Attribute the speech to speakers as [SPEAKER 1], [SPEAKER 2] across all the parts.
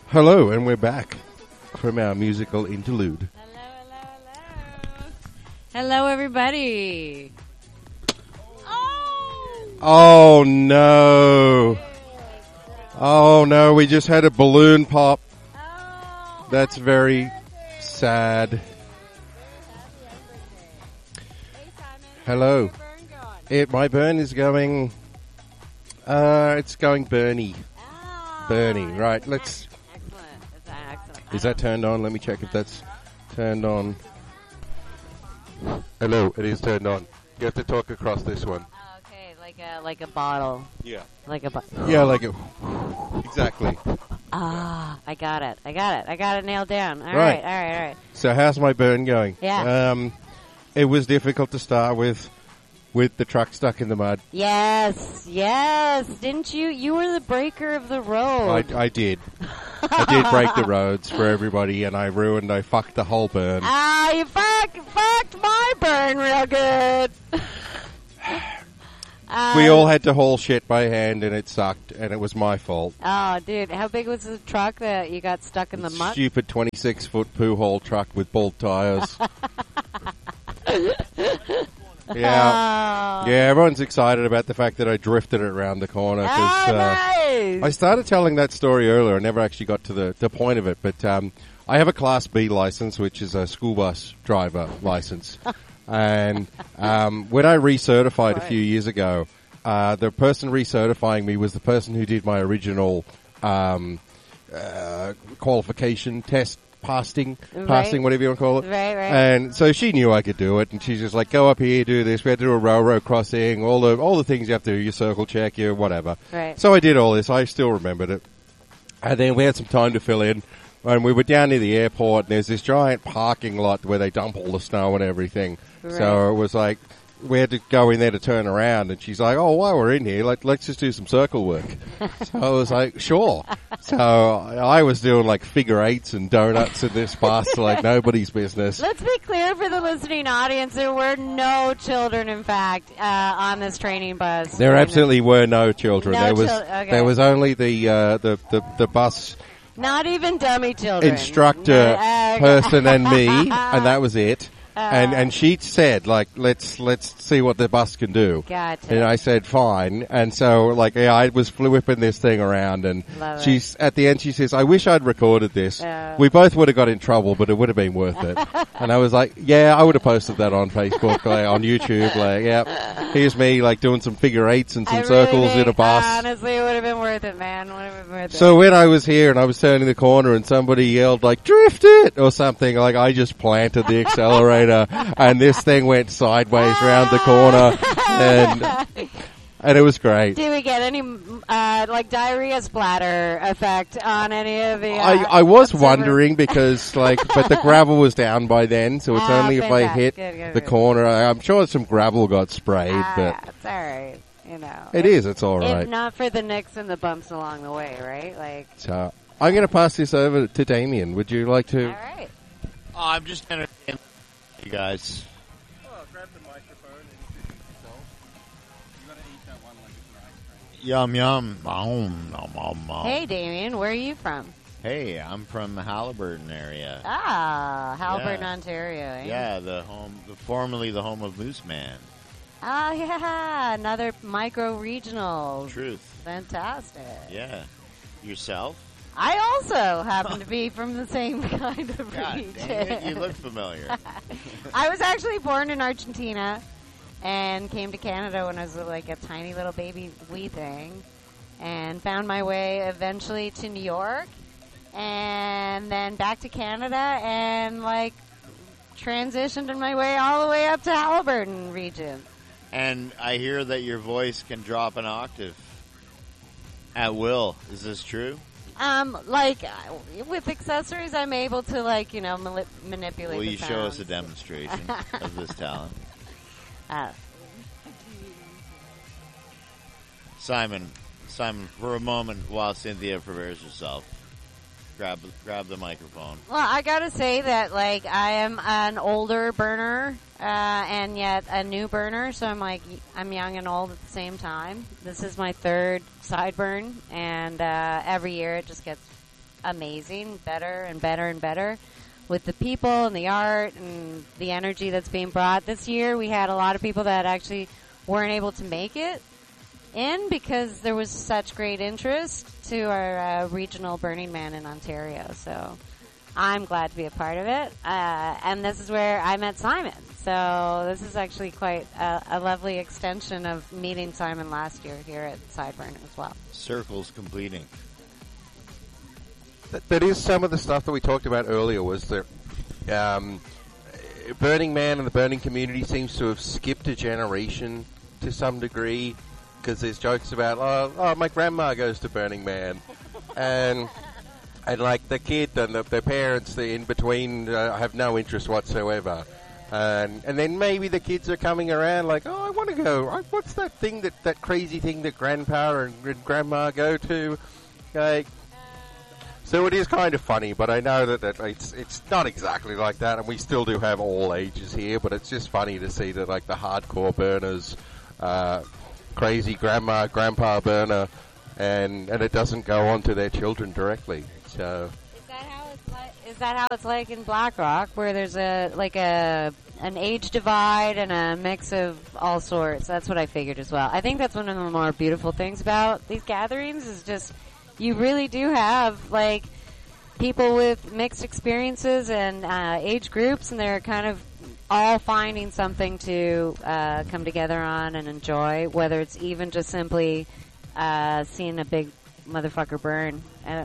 [SPEAKER 1] Hello, and we're back from our musical interlude.
[SPEAKER 2] Hello. Hello, everybody.
[SPEAKER 1] Oh, no. Oh, no, we just had a balloon pop. That's very sad. Hello. My burn is going... it's going Bernie. Bernie, right, let's...
[SPEAKER 2] Excellent.
[SPEAKER 1] Is that turned on? Let me check if that's turned on. Hello, it is turned on. You have to talk across this one.
[SPEAKER 2] Oh, okay, like a bottle.
[SPEAKER 1] Yeah.
[SPEAKER 2] Yeah,
[SPEAKER 1] like it. Exactly.
[SPEAKER 2] I got it. I got it nailed down. All
[SPEAKER 1] Right.
[SPEAKER 2] right.
[SPEAKER 1] So how's my burn going?
[SPEAKER 2] Yeah.
[SPEAKER 1] It was difficult to start with the truck stuck in the mud.
[SPEAKER 2] Yes. Didn't you? You were the breaker of the road.
[SPEAKER 1] I did. I did break the roads for everybody, and I fucked the whole burn.
[SPEAKER 2] You fucked my burn real good.
[SPEAKER 1] We all had to haul shit by hand, and it sucked, and it was my fault.
[SPEAKER 2] Oh, dude, how big was the truck that you got stuck in the mud?
[SPEAKER 1] Stupid 26-foot poo hole truck with bald tires. Yeah, everyone's excited about the fact that I drifted it around the corner.
[SPEAKER 2] Nice!
[SPEAKER 1] I started telling that story earlier. I never actually got to the point of it, but I have a Class B license, which is a school bus driver license. And when I recertified a few years ago, the person recertifying me was the person who did my original qualification test. Passing, whatever you want to call it.
[SPEAKER 2] Right.
[SPEAKER 1] And so she knew I could do it, and she's just like, go up here, do this. We had to do a railroad crossing, all the things you have to do, your circle check, your whatever.
[SPEAKER 2] Right.
[SPEAKER 1] So I did all this. I still remembered it. And then we had some time to fill in, and we were down near the airport, and there's this giant parking lot where they dump all the snow and everything.
[SPEAKER 2] Right.
[SPEAKER 1] So it was like, we had to go in there to turn around, and she's like, oh, while we're in here, let's just do some circle work. So I was like, sure. So I was doing like figure eights and donuts in this bus like nobody's business.
[SPEAKER 2] Let's be clear for the listening audience, there were no children, in fact, on this training bus.
[SPEAKER 1] There absolutely were no children.
[SPEAKER 2] Okay.
[SPEAKER 1] There was only the bus
[SPEAKER 2] not even dummy children.
[SPEAKER 1] Instructor person and me, and that was it. And she said, like, let's see what the bus can do.
[SPEAKER 2] Gotcha.
[SPEAKER 1] And I said, fine. And so, like, I was whipping this thing around, and at the end she says, I wish I'd recorded this. We both would have got in trouble, but it would have been worth it. And I was like, yeah, I would have posted that on Facebook, like, on YouTube. Like, yeah, here's me, like, doing some figure eights and some circles in a bus.
[SPEAKER 2] Honestly, it would have been worth it, man. Would have been worth it.
[SPEAKER 1] So when I was here and I was turning the corner and somebody yelled, like, drift it, or something, like, I just planted the accelerator. And this thing went sideways round the corner, and it was great.
[SPEAKER 2] Did we get any like diarrhea splatter effect on any of the?
[SPEAKER 1] I was wondering because but the gravel was down by then, so it's only if I hit the corner. I'm sure some gravel got sprayed, but
[SPEAKER 2] it's all right. You know,
[SPEAKER 1] it's all right.
[SPEAKER 2] If not for the nicks and the bumps along the way, right? Like,
[SPEAKER 1] so I'm going to pass this over to Damien. Would you like to?
[SPEAKER 2] All right.
[SPEAKER 3] I'm just going to. You guys.
[SPEAKER 1] Grab the microphone and introduce yourself. You gotta eat that one like it's an ice cream.
[SPEAKER 3] Yum yum. Nom.
[SPEAKER 2] Hey, Damien, where are you from?
[SPEAKER 3] Hey, I'm from the Haliburton area.
[SPEAKER 2] Haliburton,
[SPEAKER 3] Yeah.
[SPEAKER 2] Ontario. Eh?
[SPEAKER 3] Yeah, formerly the home of Moose Man.
[SPEAKER 2] Oh, yeah, another micro regional.
[SPEAKER 3] Truth.
[SPEAKER 2] Fantastic.
[SPEAKER 3] Yeah. Yourself?
[SPEAKER 2] I also happen to be from the same kind of
[SPEAKER 3] God
[SPEAKER 2] region.
[SPEAKER 3] dang it, you look familiar.
[SPEAKER 2] I was actually born in Argentina and came to Canada when I was like a tiny little baby wee thing, and found my way eventually to New York, and then back to Canada, and like transitioned in my way all the way up to Haliburton region.
[SPEAKER 3] And I hear that your voice can drop an octave at will. Is this true?
[SPEAKER 2] With accessories, I'm able to, manipulate.
[SPEAKER 3] Will
[SPEAKER 2] the
[SPEAKER 3] you
[SPEAKER 2] sounds.
[SPEAKER 3] show us a demonstration of this talent? Simon, for a moment while Cynthia prepares herself, grab the microphone.
[SPEAKER 2] Well, I gotta say that, I am an older burner, and yet a new burner, so I'm young and old at the same time. This is my third sideburn, and every year it just gets amazing, better and better and better with the people and the art and the energy that's being brought. This year we had a lot of people that actually weren't able to make it in because there was such great interest to our regional Burning Man in Ontario. So I'm glad to be a part of it. And this is where I met Simon. So this is actually quite a lovely extension of meeting Simon last year here at Sideburn as well.
[SPEAKER 3] Circles completing.
[SPEAKER 1] That is some of the stuff that we talked about earlier, was that Burning Man and the burning community seems to have skipped a generation to some degree, because there's jokes about, oh, my grandma goes to Burning Man, and like the kid and their parents in between have no interest whatsoever. And then maybe the kids are coming around like, oh, I want to go. What's that thing, that crazy thing that grandpa and grandma go to? Like, so it is kind of funny, but I know that it's not exactly like that, and we still do have all ages here, but it's just funny to see that, like, the hardcore burners, crazy grandma, grandpa burner, and it doesn't go on to their children directly. So
[SPEAKER 2] is that how it's like in Black Rock, where there's an age divide and a mix of all sorts? That's what I figured as well. I think that's one of the more beautiful things about these gatherings is just you really do have like people with mixed experiences and age groups, and they're kind of all finding something to come together on and enjoy, whether it's even just simply seeing a big motherfucker burn.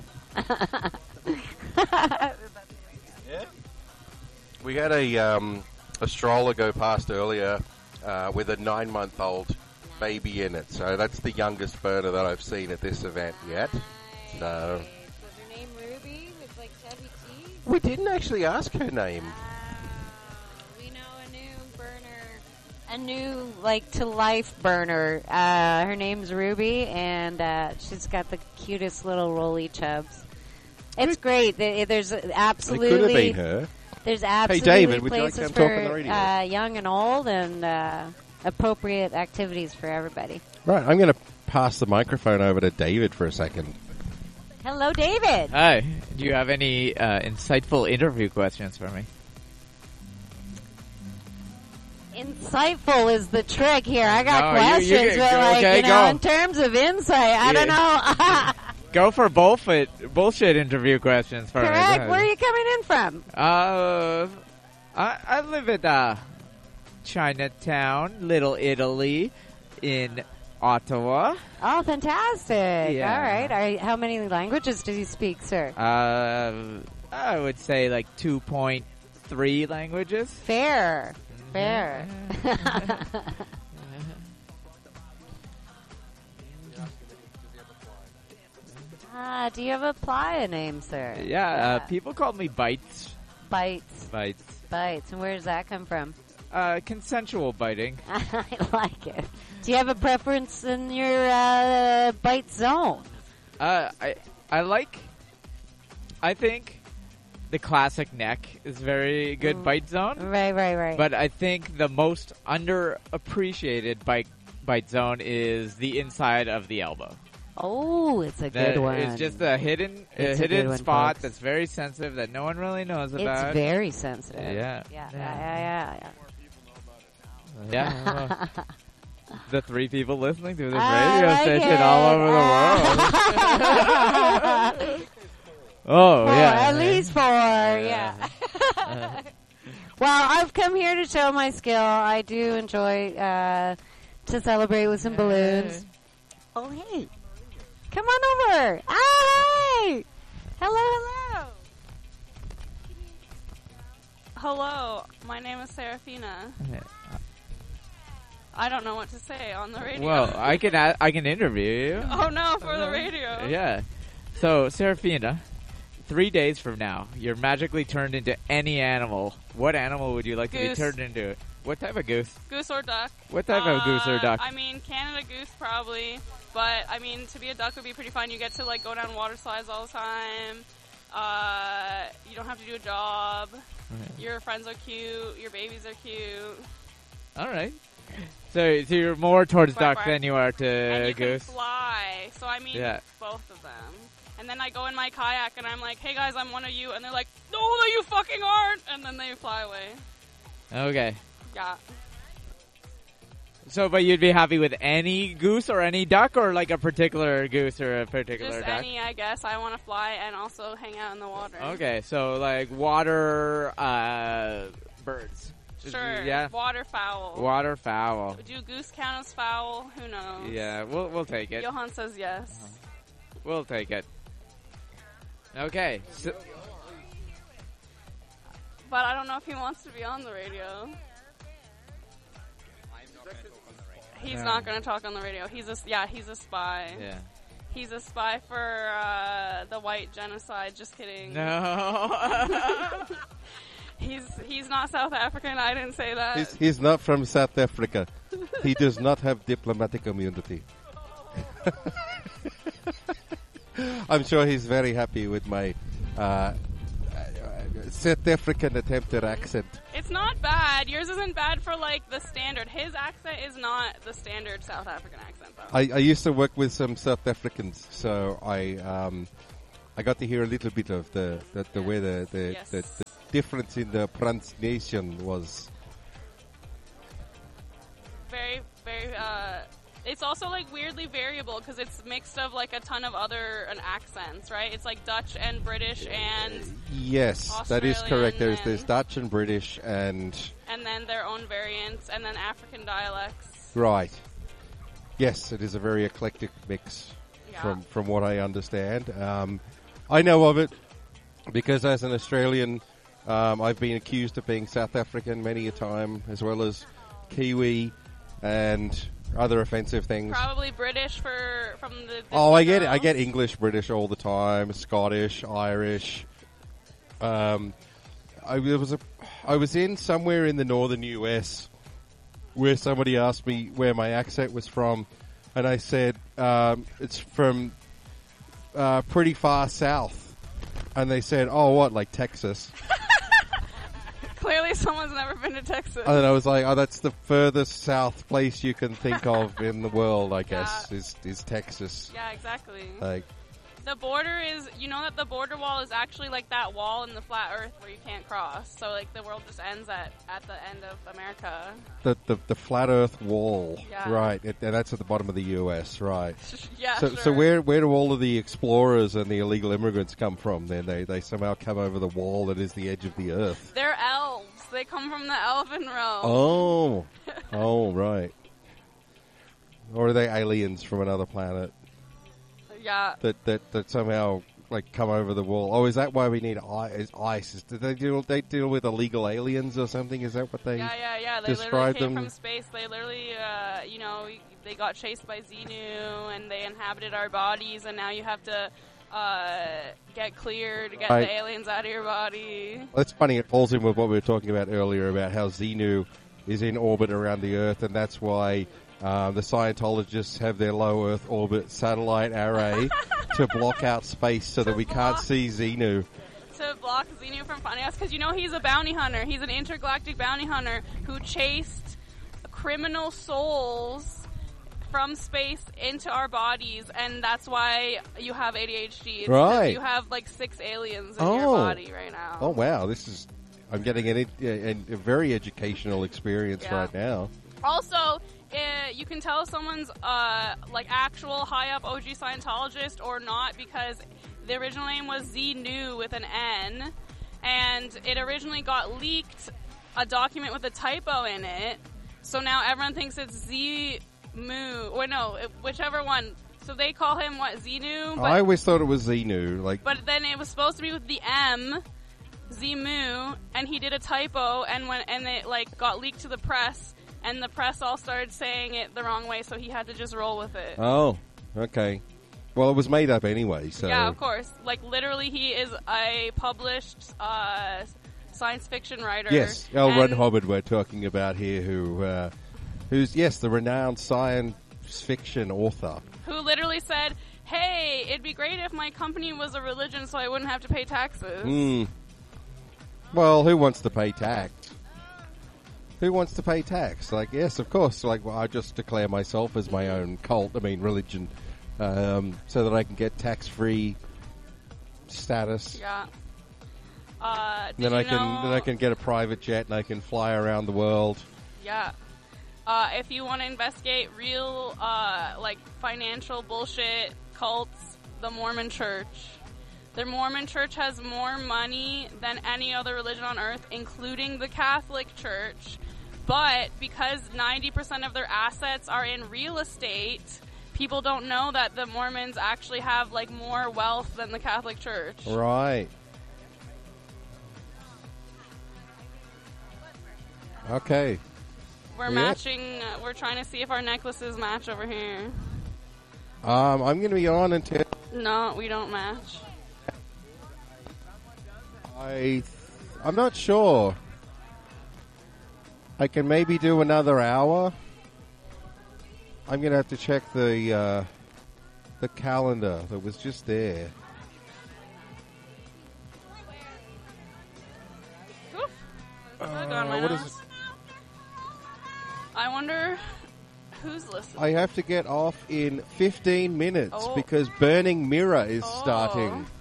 [SPEAKER 1] Yeah. We had a stroller go past earlier with a 9-month-old baby in it, so that's the youngest burner that I've seen at this event yet. So,
[SPEAKER 2] was her name Ruby with like chubby teeth?
[SPEAKER 1] We didn't actually ask her name.
[SPEAKER 2] We know a new burner, a new like to life burner. Her name's Ruby, and she's got the cutest little roly chubs. It's great. There's absolutely.
[SPEAKER 1] It could have been her.
[SPEAKER 2] There's absolutely
[SPEAKER 1] David, would you like to
[SPEAKER 2] places
[SPEAKER 1] come talk on the radio?
[SPEAKER 2] for young and old, and appropriate activities for everybody.
[SPEAKER 1] Right, I'm going to pass the microphone over to David for a second.
[SPEAKER 2] Hello, David.
[SPEAKER 4] Hi. Do you have any insightful interview questions for me?
[SPEAKER 2] Insightful is the trick here. I got questions,
[SPEAKER 4] you
[SPEAKER 2] but like,
[SPEAKER 4] okay, go.
[SPEAKER 2] in terms of insight, I don't know.
[SPEAKER 4] Go for bullshit interview questions for me.
[SPEAKER 2] Correct. Where are you coming in from?
[SPEAKER 4] I live at Chinatown, Little Italy, in Ottawa.
[SPEAKER 2] Oh, fantastic.
[SPEAKER 4] Yeah.
[SPEAKER 2] All right. How many languages do you speak, sir?
[SPEAKER 4] I would say like 2.3 languages.
[SPEAKER 2] Fair. Fair. Do you have a playa name, sir?
[SPEAKER 4] Yeah, people call me Bites.
[SPEAKER 2] Bites.
[SPEAKER 4] Bites.
[SPEAKER 2] Bites. And where does that come from?
[SPEAKER 4] Consensual biting.
[SPEAKER 2] I like it. Do you have a preference in your bite zone?
[SPEAKER 4] I think the classic neck is very good bite zone.
[SPEAKER 2] Right.
[SPEAKER 4] But I think the most underappreciated bite zone is the inside of the elbow.
[SPEAKER 2] Oh, it's a good one.
[SPEAKER 4] It's just a hidden
[SPEAKER 2] one,
[SPEAKER 4] spot
[SPEAKER 2] folks.
[SPEAKER 4] That's very sensitive that no one really knows about.
[SPEAKER 2] It's very sensitive.
[SPEAKER 4] Yeah.
[SPEAKER 2] Yeah.
[SPEAKER 4] The 3 people listening to this
[SPEAKER 2] I
[SPEAKER 4] radio
[SPEAKER 2] like
[SPEAKER 4] station
[SPEAKER 2] it.
[SPEAKER 4] all over the world. Oh, yeah.
[SPEAKER 2] At least 4, yeah. Well, I've come here to show my skill. I do enjoy to celebrate with some balloons. Oh, hey. Come on over. Hi. Hello.
[SPEAKER 5] Hello, my name is Serafina. I don't know what to say on the radio.
[SPEAKER 4] Well, I can interview you.
[SPEAKER 5] Oh no, for the radio.
[SPEAKER 4] Yeah. So, Serafina, 3 days from now, you're magically turned into any animal. What animal would you like to be turned into? What type of goose?
[SPEAKER 5] Goose or duck.
[SPEAKER 4] What type of goose or duck?
[SPEAKER 5] I mean, Canada goose probably, but I mean, to be a duck would be pretty fun. You get to like go down water slides all the time. You don't have to do a job. Your friends are cute. Your babies are cute.
[SPEAKER 4] All right. So you're more towards
[SPEAKER 5] Quack,
[SPEAKER 4] duck
[SPEAKER 5] quack.
[SPEAKER 4] than you are to
[SPEAKER 5] And you
[SPEAKER 4] goose.
[SPEAKER 5] can fly. So I mean,
[SPEAKER 4] Yeah.
[SPEAKER 5] both of them. And then I go in my kayak and I'm like, hey guys, I'm one of you. And they're like, no, you fucking aren't. And then they fly away.
[SPEAKER 4] Okay.
[SPEAKER 5] Yeah.
[SPEAKER 4] So, but you'd be happy with any goose or any duck, or like a particular goose or a particular
[SPEAKER 5] Just
[SPEAKER 4] duck?
[SPEAKER 5] any, I guess. I want to fly and also hang out in the water.
[SPEAKER 4] Okay, so like water birds.
[SPEAKER 5] Sure.
[SPEAKER 4] Yeah.
[SPEAKER 5] Waterfowl.
[SPEAKER 4] Waterfowl.
[SPEAKER 5] Do goose count as fowl? Who knows?
[SPEAKER 4] Yeah, we'll take it.
[SPEAKER 5] Johan says yes.
[SPEAKER 4] We'll take it. Okay. So,
[SPEAKER 5] but I don't know if he wants to be on the radio. He's not going to talk on the radio. He's a spy.
[SPEAKER 4] Yeah.
[SPEAKER 5] He's a spy for the white genocide. Just kidding.
[SPEAKER 4] No.
[SPEAKER 5] He's not South African. I didn't say that.
[SPEAKER 1] He's not from South Africa. He does not have diplomatic immunity. I'm sure he's very happy with my South African attempted accent.
[SPEAKER 5] It's not bad. Yours isn't bad for like the standard. His accent is not the standard South African accent, though.
[SPEAKER 1] I used to work with some South Africans, so I got to hear a little bit of the way the difference in the pronunciation was.
[SPEAKER 5] Very, very. It's also like weirdly variable because it's mixed of like a ton of other accents, right? It's like Dutch and British and
[SPEAKER 1] yes, that is correct. There's Dutch and British and
[SPEAKER 5] then their own variants and then African dialects.
[SPEAKER 1] Right. Yes, it is a very eclectic mix from what I understand. I know of it because as an Australian, I've been accused of being South African many a time, as well as Kiwi and other offensive things.
[SPEAKER 5] Probably British from the.
[SPEAKER 1] Oh, I get it. I get English, British all the time, Scottish, Irish. I was in somewhere in the northern US where somebody asked me where my accent was from, and I said it's from pretty far south, and they said, "Oh, what, like Texas?"
[SPEAKER 5] Clearly someone's never been to Texas.
[SPEAKER 1] And then I was like, oh, that's the furthest south place you can think of in the world, I guess, is Texas.
[SPEAKER 5] Yeah, exactly.
[SPEAKER 1] Like,
[SPEAKER 5] the border is, you know that the border wall is actually like that wall in the flat earth where you can't cross. So like the world just ends at the end of America.
[SPEAKER 1] The flat earth wall.
[SPEAKER 5] Yeah.
[SPEAKER 1] Right. And that's at the bottom of the US, right.
[SPEAKER 5] Yeah,
[SPEAKER 1] So where do all of the explorers and the illegal immigrants come from then? They somehow come over the wall that is the edge of the earth.
[SPEAKER 5] They're elves. They come from the elven realm.
[SPEAKER 1] Oh. Oh, right. Or are they aliens from another planet?
[SPEAKER 5] Yeah.
[SPEAKER 1] That somehow like come over the wall. Oh, is that why we need ice? Do they deal with illegal aliens or something? Is that what they?
[SPEAKER 5] Yeah. They
[SPEAKER 1] describe
[SPEAKER 5] literally came
[SPEAKER 1] them
[SPEAKER 5] from space. They literally, they got chased by Xenu and they inhabited our bodies, and now you have to get cleared to get the aliens out of your body.
[SPEAKER 1] Well, that's funny. It falls in with what we were talking about earlier about how Xenu is in orbit around the Earth, and that's why. The Scientologists have their low Earth orbit satellite array to block out space so that we can't see Xenu.
[SPEAKER 5] To block Xenu from finding us, because you know he's a bounty hunter. He's an intergalactic bounty hunter who chased criminal souls from space into our bodies, and that's why you have ADHD. It's
[SPEAKER 1] right.
[SPEAKER 5] You have like 6 aliens in your body right now.
[SPEAKER 1] Oh, wow. I'm getting a very educational experience right now.
[SPEAKER 5] Also, you can tell if someone's like actual high up OG Scientologist or not, because the original name was Xenu with an N, and it originally got leaked, a document with a typo in it. So now everyone thinks it's Zemu. Or no, whichever one. So they call him Xenu? But,
[SPEAKER 1] I always thought it was Xenu.
[SPEAKER 5] But then it was supposed to be with the M, Zemu, and he did a typo, and it like got leaked to the press. And the press all started saying it the wrong way, so he had to just roll with it.
[SPEAKER 1] Oh, okay. Well, it was made up anyway, so...
[SPEAKER 5] Yeah, of course. Like, literally, he is a published science fiction writer.
[SPEAKER 1] Yes, L. Ron Hubbard we're talking about here, who's, yes, the renowned science fiction author.
[SPEAKER 5] Who literally said, hey, it'd be great if my company was a religion so I wouldn't have to pay taxes.
[SPEAKER 1] Well, who wants to pay tax? Who wants to pay tax? Like, yes, of course. Like, well, I just declare myself as my own religion, so that I can get tax-free status.
[SPEAKER 5] Yeah.
[SPEAKER 1] Then I can get a private jet and I can fly around the world.
[SPEAKER 5] Yeah. If you want to investigate real, financial bullshit cults, the Mormon Church. The Mormon Church has more money than any other religion on earth, including the Catholic Church. But because 90% of their assets are in real estate, people don't know that the Mormons actually have, more wealth than the Catholic Church.
[SPEAKER 1] Right. Okay.
[SPEAKER 5] We're matching, we're trying to see if our necklaces match over here.
[SPEAKER 1] I'm going to be on until...
[SPEAKER 5] No, we don't match.
[SPEAKER 1] I'm not sure. I can maybe do another hour. I'm going to have to check the calendar that was just there.
[SPEAKER 5] What is it? I wonder who's listening.
[SPEAKER 1] I have to get off in 15 minutes because Burning Mirror is starting.